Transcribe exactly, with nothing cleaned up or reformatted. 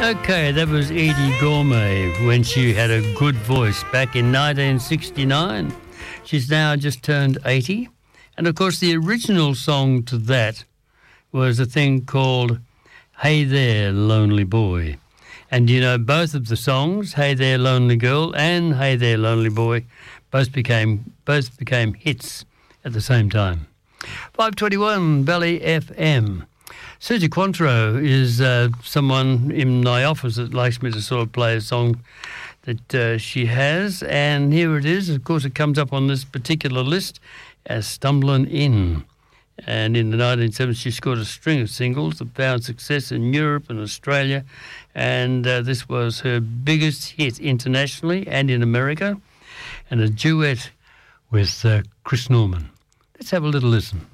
Okay, that was Edie Gourmet when she had a good voice back in nineteen sixty-nine. She's now just turned eighty. And, of course, the original song to that was a thing called Hey There, Lonely Boy. And, you know, both of the songs, Hey There, Lonely Girl and Hey There, Lonely Boy, both became both became hits at the same time. five twenty-one Valley F M. Susie Quantro is uh, someone in my office that likes me to sort of play a song that uh, she has, and here it is. Of course, it comes up on this particular list as Stumbling In. And in the nineteen seventies, she scored a string of singles that found success in Europe and Australia, and uh, this was her biggest hit internationally and in America, and a duet with uh, Chris Norman. Let's have a little listen.